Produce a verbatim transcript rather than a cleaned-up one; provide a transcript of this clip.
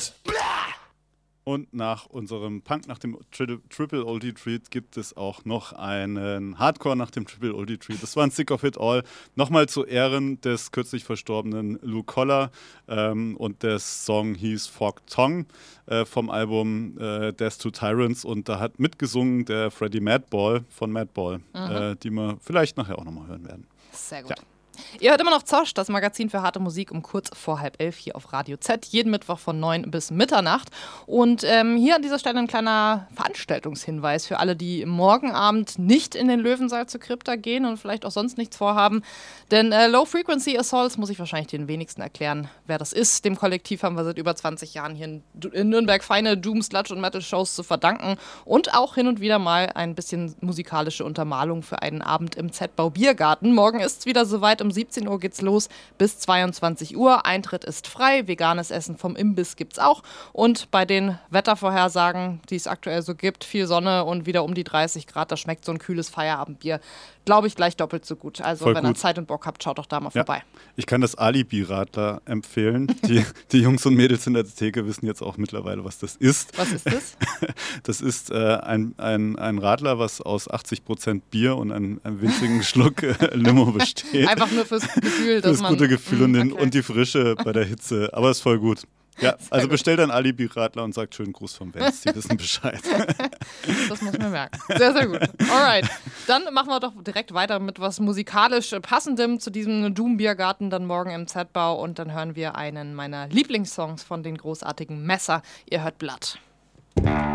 Treat. Und nach unserem Punk, nach dem Tri- Triple Oldie Treat, gibt es auch noch einen Hardcore nach dem Triple Oldie Treat. Das war ein Sick of It All. Nochmal zu Ehren des kürzlich verstorbenen Lou Koller. Ähm, und der Song hieß Forked Tongue äh, vom Album äh, Death to Tyrants. Und da hat mitgesungen der Freddie Madball von Madball, mhm. äh, die wir vielleicht nachher auch nochmal hören werden. Sehr gut. Ja. Ihr hört immer noch Zosch, das Magazin für harte Musik um kurz vor halb elf hier auf Radio Z, jeden Mittwoch von neun bis Mitternacht. Und ähm, hier an dieser Stelle ein kleiner Veranstaltungshinweis für alle, die morgen Abend nicht in den Löwensaal zur Krypta gehen und vielleicht auch sonst nichts vorhaben. Denn äh, Low Frequency Assaults muss ich wahrscheinlich den wenigsten erklären, wer das ist. Dem Kollektiv haben wir seit über zwanzig Jahren hier in, in Nürnberg feine Doom, Sludge und Metal-Shows zu verdanken und auch hin und wieder mal ein bisschen musikalische Untermalung für einen Abend im Z-Bau Biergarten. Morgen ist es wieder soweit. Um siebzehn Uhr geht's los bis zweiundzwanzig Uhr. Eintritt ist frei, veganes Essen vom Imbiss gibt's auch. Und bei den Wettervorhersagen, die es aktuell so gibt, viel Sonne und wieder um die dreißig Grad, da schmeckt so ein kühles Feierabendbier, glaube ich, gleich doppelt so gut. Also Voll wenn gut. ihr Zeit und Bock habt, schaut doch da mal Ja. vorbei. Ich kann das Alibi-Radler empfehlen. Die, die Jungs und Mädels in der Theke wissen jetzt auch mittlerweile, was das ist. Was ist das? Das ist äh, ein, ein, ein Radler, was aus achtzig Prozent Bier und einem, einem winzigen Schluck äh, Limo besteht. Einfach nur fürs Gefühl, dass Fürs man... gute Gefühl Mm, und, den, okay. und die Frische bei der Hitze. Aber ist voll gut. Ja, also bestellt ein Alibi-Radler und sagt schönen Gruß vom Benz. Die wissen Bescheid. Das muss man merken. Sehr, sehr gut. Alright. Dann machen wir doch direkt weiter mit was musikalisch Passendem zu diesem Doom-Biergarten dann morgen im Z-Bau. Und dann hören wir einen meiner Lieblingssongs von den großartigen Messer. Ihr hört Blood.